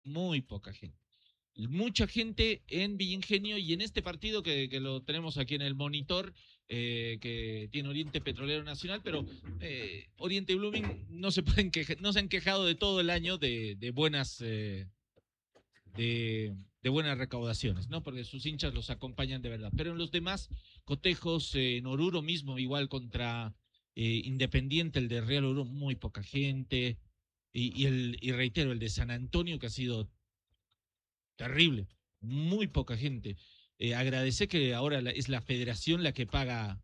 muy poca gente. Mucha gente en Villingenio y en este partido que lo tenemos aquí en el monitor, que tiene Oriente Petrolero Nacional, pero Oriente y Blooming no se pueden no se han quejado de todo el año de buenas de buenas recaudaciones, ¿no? Porque sus hinchas los acompañan de verdad. Pero en los demás cotejos, en Oruro mismo, igual contra Independiente, el de Real Oruro, muy poca gente. Y reitero, el de San Antonio, que ha sido terrible, muy poca gente. Agradecer que ahora es la federación la que paga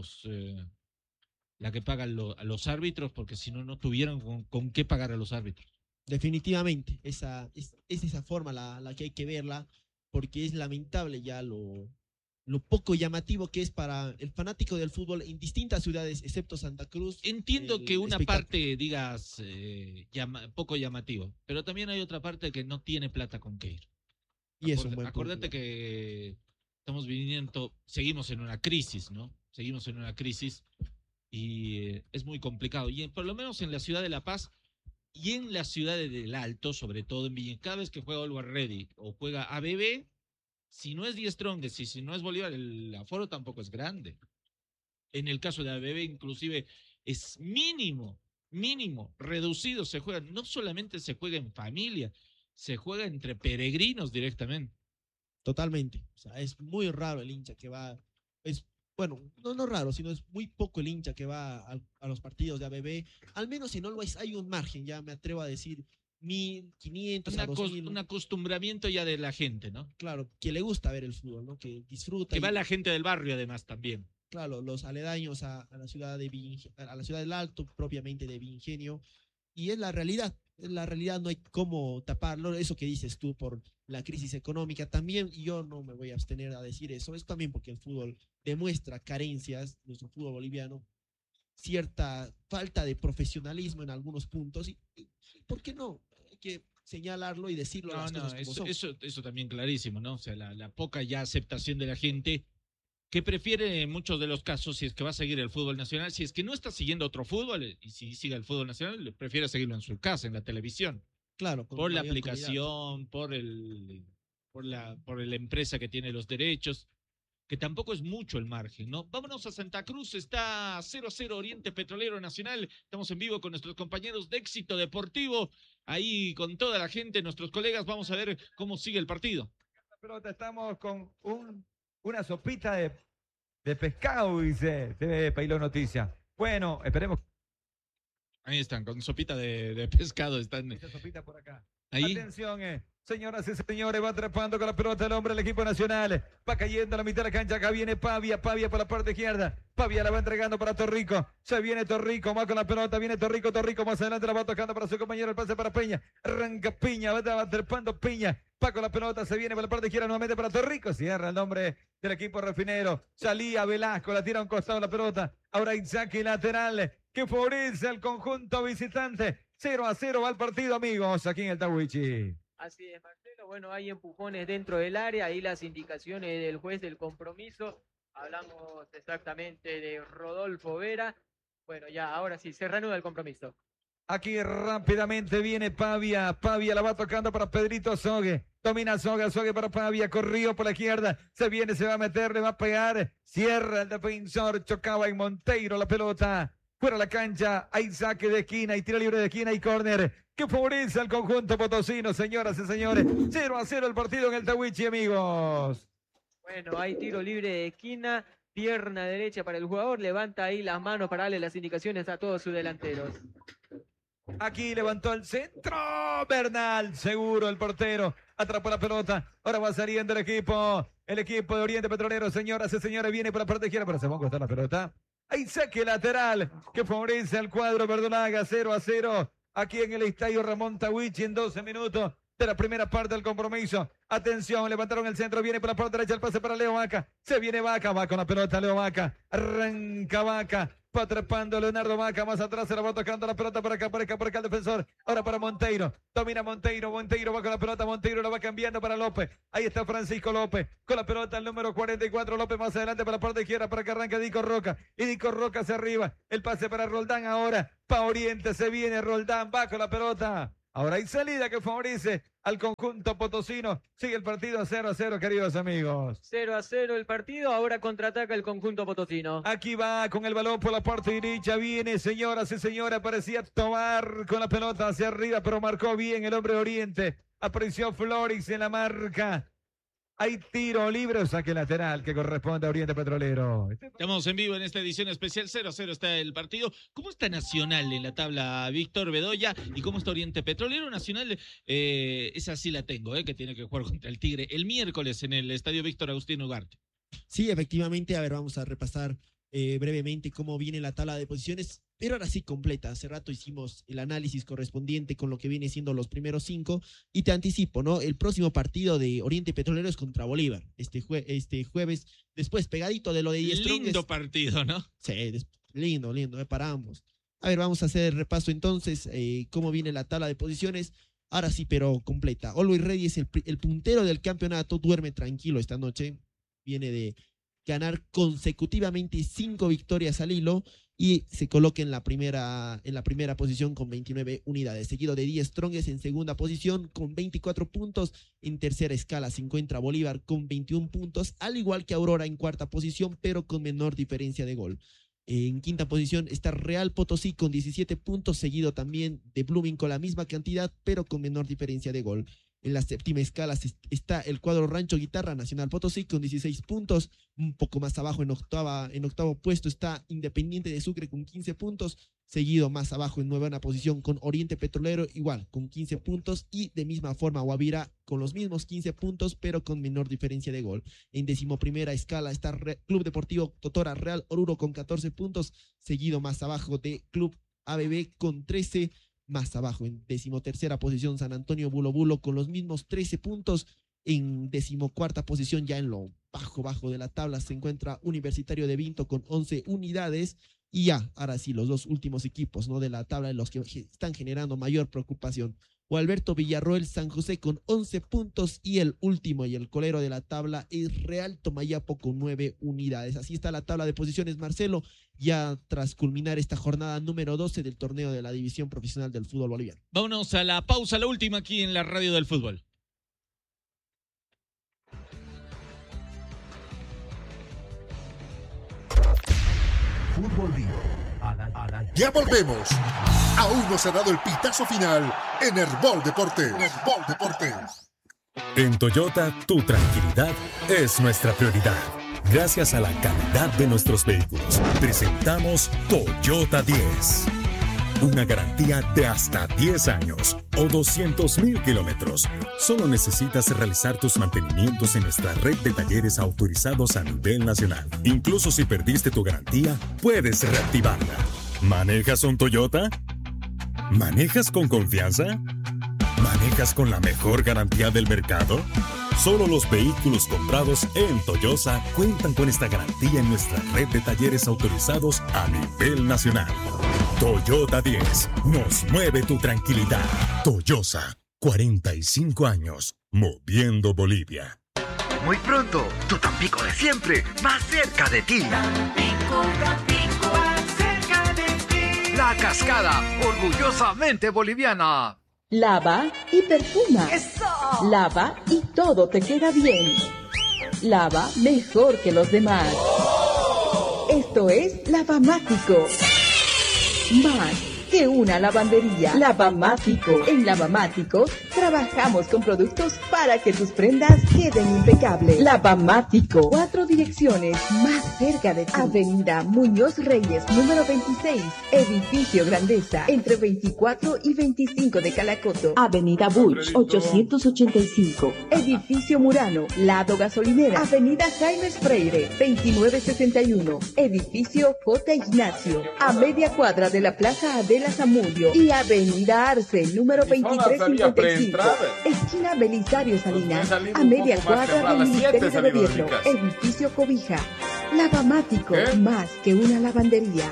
la que paga a los árbitros, porque si no, no tuvieran con qué pagar a los árbitros. Definitivamente, es esa forma la que hay que verla, porque es lamentable ya lo poco llamativo que es para el fanático del fútbol en distintas ciudades, excepto Santa Cruz, Entiendo que el una espectáculo. parte digas poco llamativo, pero también hay otra parte que no tiene plata con qué ir. Y es un buen punto. Acordate que estamos viviendo, seguimos en una crisis, ¿no? Seguimos en una crisis y es muy complicado. Y por lo menos en la ciudad de La Paz y en la ciudad del Alto, sobre todo en Villa, cada vez que juega Always Ready o juega ABB, si no es 10 Strongest y si no es Bolívar, el aforo tampoco es grande. En el caso de ABB, inclusive, es mínimo, mínimo, reducido. Se juega, no solamente se juega en familia, se juega entre peregrinos directamente. Totalmente. O sea, es muy raro el hincha que va, es, bueno, no raro, sino es muy poco el hincha que va a los partidos de ABB. Al menos en Always hay un margen, ya me atrevo a decir 1.500 a 2.000. Un acostumbramiento ya de la gente, ¿no? Claro, que le gusta ver el fútbol, ¿no? Que disfruta Que va y, la gente del barrio además también. claro, los aledaños a la ciudad a la ciudad del Alto, propiamente de Vingenio, y es la realidad, no hay cómo taparlo, eso que dices tú por la crisis económica, también yo no me voy a abstener a decir eso, es también porque el fútbol demuestra carencias, nuestro fútbol boliviano, cierta falta de profesionalismo en algunos puntos, y ¿por qué no? Hay que señalarlo y decirlo No, las no, cosas como son. eso también clarísimo, ¿no? O sea, la poca ya aceptación de la gente que prefiere en muchos de los casos, si es que va a seguir el fútbol nacional, si es que no está siguiendo otro fútbol, y si sigue el fútbol nacional, prefiere seguirlo en su casa, en la televisión, Claro, con por la mayor calidad. aplicación, por la empresa que tiene los derechos, que tampoco es mucho el margen, ¿no? Vámonos a Santa Cruz, está 0-0 Oriente Petrolero Nacional, estamos en vivo con nuestros compañeros de Éxito Deportivo, ahí con toda la gente, nuestros colegas, vamos a ver cómo sigue el partido. La pelota, estamos con una sopita de pescado, dice TV Pailo Noticia. Bueno, esperemos. Ahí están, con sopita de pescado, están Esta sopita por acá. ahí. Atención, señoras y señores, va atrapando con la pelota el hombre del equipo nacional. Va cayendo a la mitad de la cancha. Acá viene Pavia por la parte izquierda. Pavia la va entregando para Torrico. Se viene Torrico, va con la pelota. Viene Torrico más adelante la va tocando para su compañero. El pase para Peña. Arranca Peña, va trepando Peña. Va con la pelota, se viene por la parte izquierda nuevamente para Torrico. Cierra el nombre del equipo refinero. Salía Velasco, la tira a un costado la pelota. Ahora Itzaki lateral que favorece al conjunto visitante. 0-0 va el partido, amigos, aquí en el Tawichi. Así es, Marcelo. Bueno, hay empujones dentro del área, ahí las indicaciones del juez del compromiso. Hablamos exactamente de Rodolfo Vera. Bueno, ya, ahora sí, se reanuda el compromiso. Aquí rápidamente viene Pavia. Pavia la va tocando para Pedrito Sogue. Domina Sogue para Pavia. Corrió por la izquierda. Se viene, se va a meter, le va a pegar. Cierra el defensor. Chocaba en Monteiro la pelota. Fuera la cancha, hay saque de esquina y tiro libre de esquina y córner que favorece al conjunto potosino, señoras y señores. 0-0 el partido en el Tawichi, amigos. Bueno, hay tiro libre de esquina, pierna derecha para el jugador, levanta ahí las manos para darle las indicaciones a todos sus delanteros. Aquí levantó el centro, Bernal, seguro el portero, atrapó la pelota, ahora va saliendo el equipo de Oriente Petrolero, señoras y señores, viene por la parte izquierda, pero se va a costar la pelota. Hay saque lateral que favorece al cuadro verdolaga, 0-0 aquí en el estadio Ramón Tawichi en 12 minutos de la primera parte del compromiso. Atención, levantaron el centro, viene por la parte derecha el pase para Leo Vaca. Se viene Vaca, va con la pelota Leo Vaca. Arranca Vaca, va atrapando Leonardo Vaca, más atrás se la va tocando la pelota por acá el defensor. Ahora para Monteiro, domina Monteiro va con la pelota, Monteiro la va cambiando para López. Ahí está Francisco López, con la pelota el número 44, López más adelante para la parte izquierda para que arranque Dico Roca. Y Dico Roca hacia arriba, el pase para Roldán ahora, pa' Oriente, se viene Roldán, va con la pelota. Ahora hay salida que favorece al conjunto potosino. Sigue el partido 0-0, queridos amigos. 0-0 el partido, ahora contraataca el conjunto potosino. Aquí va con el balón por la parte derecha, viene, señoras y señores, parecía tomar con la pelota hacia arriba, pero marcó bien el hombre de Oriente. Apareció Flores en la marca. Hay tiro libre, o saque lateral que corresponde a Oriente Petrolero. Estamos en vivo en esta edición especial. 0-0 está el partido. ¿Cómo está Nacional en la tabla, Víctor Bedoya? ¿Y cómo está Oriente Petrolero? Nacional, esa sí la tengo, que tiene que jugar contra el Tigre el miércoles en el estadio Víctor Agustín Ugarte. Sí, efectivamente. A ver, vamos a repasar brevemente cómo viene la tabla de posiciones, pero ahora sí completa. Hace rato hicimos el análisis correspondiente con lo que viene siendo los primeros 5 y te anticipo, ¿no? El próximo partido de Oriente Petrolero es contra Bolívar, este jueves, después pegadito de lo de 10 Lindo partido, ¿no? Sí, lindo, para ambos. A ver, vamos a hacer el repaso entonces, cómo viene la tabla de posiciones. Ahora sí, pero completa. Always Ready es el puntero del campeonato, duerme tranquilo esta noche, viene de ganar consecutivamente 5 victorias al hilo y se coloca en la primera posición con 29 unidades. Seguido de 10 Strongest en segunda posición con 24 puntos. En tercera escala se encuentra Bolívar con 21 puntos, al igual que Aurora en cuarta posición, pero con menor diferencia de gol. En quinta posición está Real Potosí con 17 puntos, seguido también de Blooming con la misma cantidad, pero con menor diferencia de gol. En la séptima escala está el cuadro Rancho Guitarra Nacional Potosí con 16 puntos. Un poco más abajo en octavo puesto está Independiente de Sucre con 15 puntos. Seguido más abajo en novena posición con Oriente Petrolero, igual con 15 puntos. Y de misma forma Guavira con los mismos 15 puntos, pero con menor diferencia de gol. En decimoprimera escala está Club Deportivo Totora Real Oruro con 14 puntos. Seguido más abajo de Club ABB con 13. Más abajo, en decimotercera posición, San Antonio Bulo Bulo con los mismos 13 puntos. En decimocuarta posición, ya en lo bajo de la tabla, se encuentra Universitario de Vinto con 11 unidades. Y ya, ahora sí, los dos últimos equipos, ¿no?, de la tabla, los que están generando mayor preocupación. Gualberto Villarroel San José con 11 puntos y el último y el colero de la tabla es Real Tomayapo con 9 unidades. Así está la tabla de posiciones, Marcelo, ya tras culminar esta jornada número 12 del torneo de la División Profesional del Fútbol Boliviano. Vámonos a la pausa, la última aquí en la Radio del Fútbol. Fútbol Vivo. Ya volvemos. Aún no se ha dado el pitazo final en Herbol Deportes. En Toyota, tu tranquilidad es nuestra prioridad. Gracias a la calidad de nuestros vehículos, presentamos Toyota 10. Una garantía de hasta 10 años o 200,000 kilómetros. Solo necesitas realizar tus mantenimientos en nuestra red de talleres autorizados a nivel nacional. Incluso si perdiste tu garantía, puedes reactivarla. ¿Manejas un Toyota? ¿Manejas con confianza? ¿Manejas con la mejor garantía del mercado? Solo los vehículos comprados en Toyosa cuentan con esta garantía en nuestra red de talleres autorizados a nivel nacional. Toyota 10 nos mueve tu tranquilidad. Toyosa, 45 años, moviendo Bolivia. Muy pronto, tu Tampico de siempre, más cerca de ti. Tampico, más cerca de ti. La Cascada, orgullosamente boliviana. Lava y perfuma. ¡Eso! Lava y todo te queda bien. Lava mejor que los demás. Esto es Lavamático. Más que una lavandería. Lavamático. En Lavamático trabajamos con productos para que tus prendas queden impecables. Lavamático. 4 direcciones más cerca de ti. Avenida Muñoz Reyes, número 26. Edificio Grandeza, entre 24 y 25 de Calacoto. Avenida Buch, 885. Edificio Murano, lado gasolinera. Avenida Jaime Freire, 2961. Edificio J. Ignacio, a media cuadra de la Plaza Adela Zamudio. Y Avenida Arce, número 2355. Esquina Belisario Salinas, a media cuadra del Ministerio de Gobierno. Edificio Cobija. Lavamático, más que una lavandería.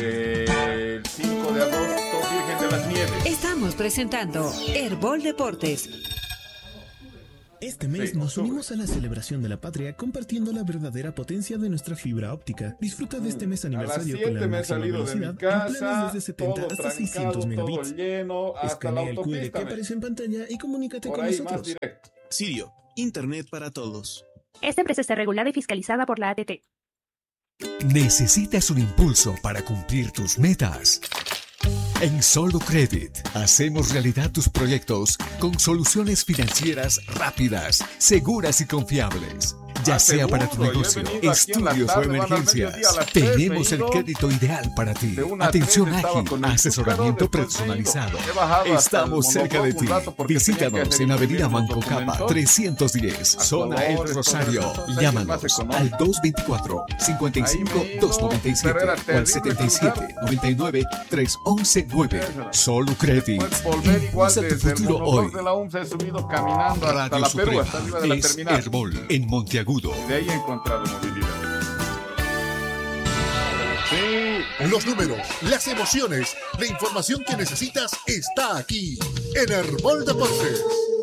El 5 de agosto, Virgen de las Nieves. Estamos presentando Herbol Deportes. Este mes nos unimos a la celebración de la patria compartiendo la verdadera potencia de nuestra fibra óptica. Disfruta de este mes aniversario con la máxima velocidad en planes desde 70 hasta 600 megabits. Escanea el QR que aparece en pantalla y comunícate con nosotros. Sirio, Internet para todos. Esta empresa está regulada y fiscalizada por la ATT. ¿Necesitas un impulso para cumplir tus metas? En Solo Credit hacemos realidad tus proyectos con soluciones financieras rápidas, seguras y confiables. Ya sea para tu negocio, estudios o emergencias, tenemos el crédito ideal para ti. Atención ágil, asesoramiento personalizado. Estamos cerca de ti. Visítanos en Avenida Manco Capa 310, Zona El Rosario. Llámanos al 224-55-297 o al 77-99-311-9. Solo Credit. Impulsa tu futuro hoy. Radio Suprema es Herbol en Monteagudo. De ahí he encontrado movilidad. Sí. Los números, las emociones, la información que necesitas está aquí en Herbol Deportes.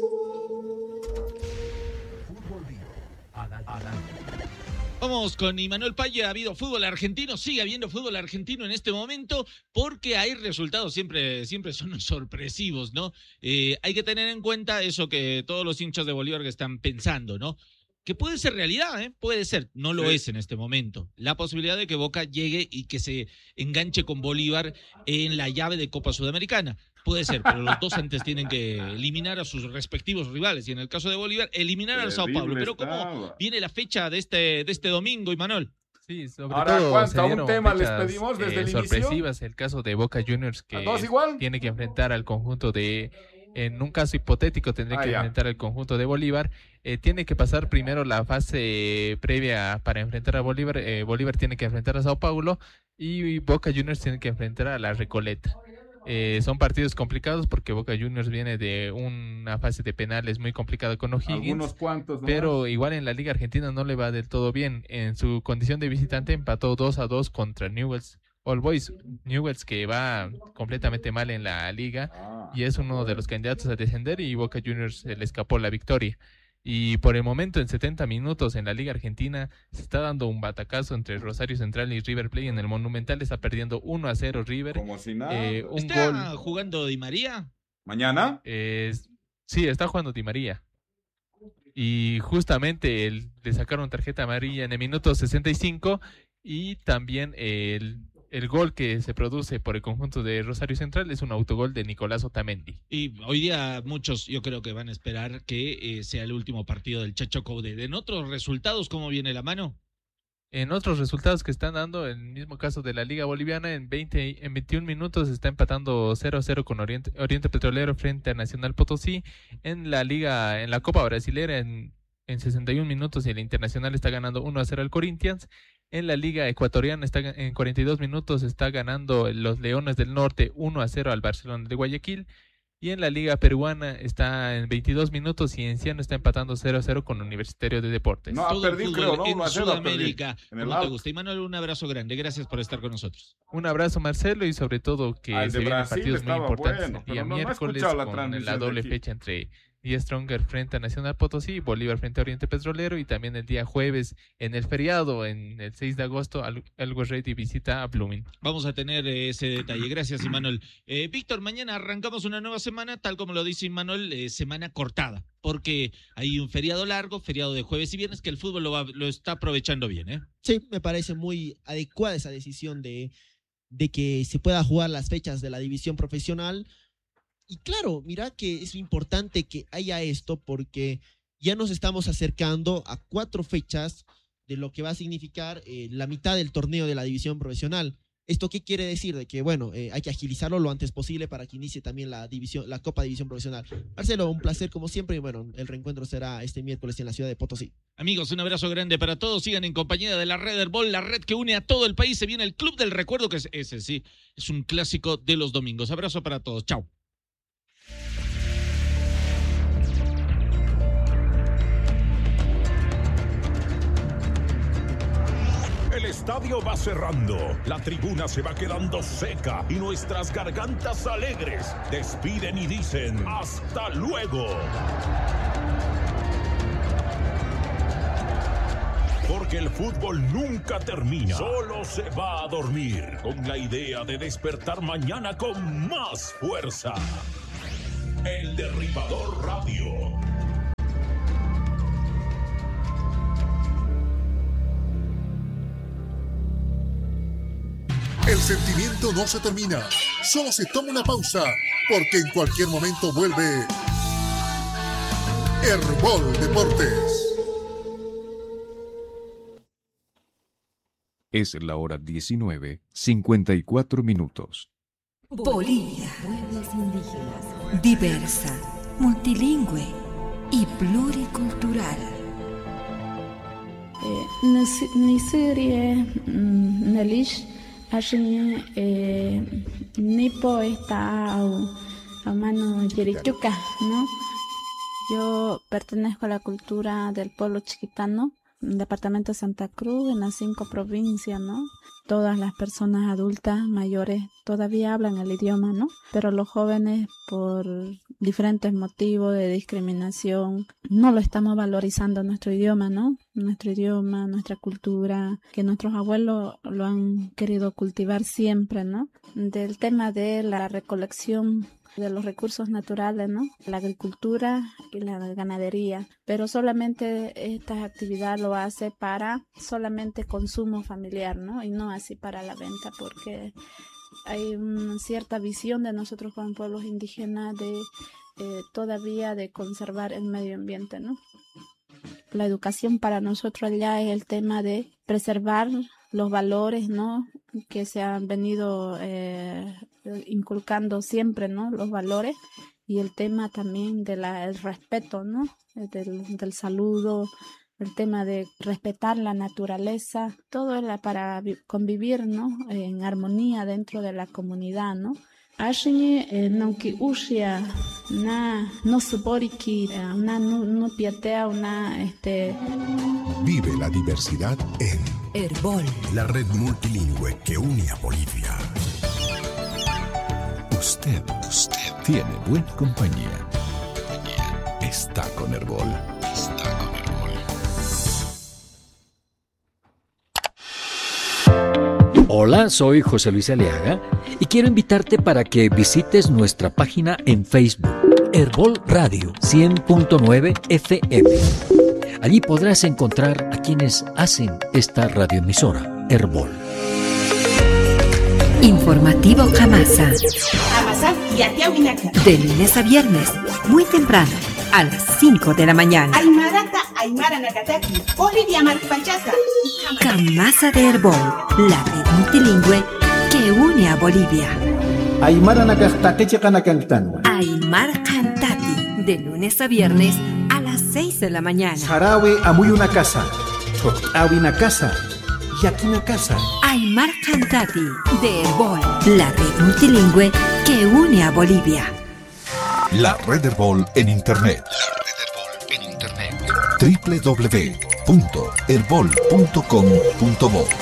Vamos con Imanol Paya. Ha habido fútbol argentino, sigue habiendo fútbol argentino en este momento porque hay resultados siempre son sorpresivos, ¿no? Hay que tener en cuenta eso que todos los hinchas de Bolívar que están pensando, ¿no? Que puede ser realidad, puede ser, no lo es en este momento. La posibilidad de que Boca llegue y que se enganche con Bolívar en la llave de Copa Sudamericana. Puede ser, pero los dos antes tienen que eliminar a sus respectivos rivales. Y en el caso de Bolívar, eliminar al Sao Paulo. Pero ¿cómo viene la fecha de este domingo, Imanol? Sí, sobre Ahora, todo ¿cuánto un tema les pedimos desde el inicio? Sorpresivas, el caso de Boca Juniors que tiene que enfrentar al conjunto de... En un caso hipotético tendría que enfrentar al conjunto de Bolívar. Tiene que pasar primero la fase previa para enfrentar a Bolívar. Bolívar tiene que enfrentar a Sao Paulo y Boca Juniors tiene que enfrentar a la Recoleta. Son partidos complicados porque Boca Juniors viene de una fase de penales muy complicada con O'Higgins. Algunos cuantos, ¿no? Pero igual en la Liga Argentina no le va del todo bien. En su condición de visitante empató 2-2 contra Newell's Old Boys. Newell's que va completamente mal en la liga y es uno de los candidatos a descender y Boca Juniors le escapó la victoria. Y por el momento en 70 minutos en la Liga Argentina se está dando un batacazo entre Rosario Central y River Plate en el Monumental. Está perdiendo 1-0 River. Como si nada. ¿Está jugando Di María? ¿Mañana? Sí, está jugando Di María. Y justamente le sacaron tarjeta amarilla en el minuto 65 y también el gol que se produce por el conjunto de Rosario Central es un autogol de Nicolás Otamendi. Y hoy día muchos yo creo que van a esperar que sea el último partido del Chacho Coudet. ¿En otros resultados cómo viene la mano? En otros resultados que están dando, en el mismo caso de la Liga Boliviana, en 21 minutos está empatando 0-0 con Oriente Petrolero frente a Nacional Potosí. En la Copa Brasilera en 61 minutos el Internacional está ganando 1-0 al Corinthians. En la Liga Ecuatoriana en 42 minutos está ganando los Leones del Norte 1-0 al Barcelona de Guayaquil. Y en la Liga Peruana está en 22 minutos y Cienciano está empatando 0-0 con Universitario de Deportes. No, ha perdido, creo, ¿no? En Sudamérica. ¿Cómo te gusta? Imanol, un abrazo grande. Gracias por estar con nosotros. Un abrazo, Marcelo, y sobre todo que se vienen partidos muy importantes el día miércoles con la doble fecha entre Die Stronger frente a Nacional Potosí, Bolívar frente a Oriente Petrolero y también el día jueves en el feriado, en el 6 de agosto, Always Ready visita a Blooming. Vamos a tener ese detalle. Gracias, Imanol. Víctor, mañana arrancamos una nueva semana, tal como lo dice Imanol, semana cortada, porque hay un feriado largo, feriado de jueves y viernes, que el fútbol lo está aprovechando bien, ¿eh? Sí, me parece muy adecuada esa decisión de que se pueda jugar las fechas de la división profesional. Y claro, mira que es importante que haya esto porque ya nos estamos acercando a 4 fechas de lo que va a significar la mitad del torneo de la división profesional. ¿Esto qué quiere decir? De que, bueno, hay que agilizarlo lo antes posible para que inicie también la Copa División Profesional. Marcelo, un placer como siempre y bueno, el reencuentro será este miércoles en la ciudad de Potosí. Amigos, un abrazo grande para todos. Sigan en compañía de la Red Herbol, la red que une a todo el país. Se viene el Club del Recuerdo, que es ese, sí, es un clásico de los domingos. Abrazo para todos. Chao. El estadio va cerrando, la tribuna se va quedando seca y nuestras gargantas alegres despiden y dicen ¡hasta luego! Porque el fútbol nunca termina, solo se va a dormir con la idea de despertar mañana con más fuerza. El Derribador Radio. El sentimiento no se termina, solo se toma una pausa, porque en cualquier momento vuelve Herbol Deportes. Es la hora 19:54 minutos. Bolivia, pueblos indígenas, diversa, multilingüe y pluricultural. Nisiri Nelish Ashini Nipo está a mano Yerichuca, ¿no? Yo pertenezco a la cultura del pueblo chiquitano, departamento de Santa Cruz, en las 5 provincias, ¿no? Todas las personas adultas, mayores, todavía hablan el idioma, ¿no? Pero los jóvenes, por diferentes motivos de discriminación, no lo estamos valorizando nuestro idioma, ¿no? Nuestro idioma, nuestra cultura, que nuestros abuelos lo han querido cultivar siempre, ¿no? Del tema de la recolección de los recursos naturales, ¿no? La agricultura y la ganadería, pero solamente esta actividad lo hace para solamente consumo familiar, ¿no? Y no así para la venta, porque hay una cierta visión de nosotros como pueblos indígenas de todavía de conservar el medio ambiente, ¿no? La educación para nosotros allá es el tema de preservar los valores, ¿no? Que se han venido inculcando siempre, ¿no? Los valores y el tema también del respeto, ¿no? Del saludo, el tema de respetar la naturaleza, todo es para convivir, ¿no? En armonía dentro de la comunidad, ¿no? Ashini nonki ushia na no suboriki una no piatea una Vive la diversidad en Herbol, la red multilingüe que une a Bolivia. Usted tiene buena compañía. Está con Herbol. Hola, soy José Luis Aliaga y quiero invitarte para que visites nuestra página en Facebook, Herbol Radio 100.9 FM. Allí podrás encontrar a quienes hacen esta radioemisora, Herbol. Informativo Kamasa. De lunes a viernes, muy temprano, a las 5 de la mañana. Kamasa de Herbol, la red multilingüe que une a Bolivia. Aymara Cantati, de lunes a viernes, a las 6 de la mañana. Sarawe amuy una casa, Awi una casa, Yaki una casa. Aymara Cantati, de Herbol, la red multilingüe que une a Bolivia. La red Herbol en Internet. www.herbol.com.bo.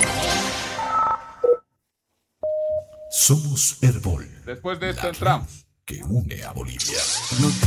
Somos Herbol. Después de esto entramos. Que une a Bolivia.